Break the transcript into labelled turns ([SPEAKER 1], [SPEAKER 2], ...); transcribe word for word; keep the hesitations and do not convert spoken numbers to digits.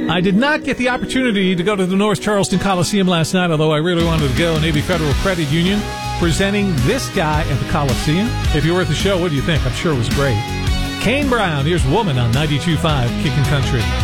[SPEAKER 1] I did not get the opportunity to go to the North Charleston Coliseum last night, although I really wanted to go. Navy Federal Credit Union presenting this guy at the Coliseum. If you were at the show, what do you think? I'm sure it was great. Kane Brown, here's Woman on ninety-two point five Kickin' Country.